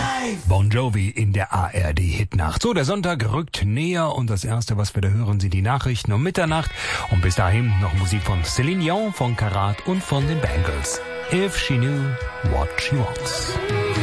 Bon Jovi in der ARD-Hitnacht. So, der Sonntag rückt näher und das Erste, was wir da hören, sind die Nachrichten um Mitternacht. Und bis dahin noch Musik von Celine Dion, von Karat und von den Bangles. If She Knew What She Wants.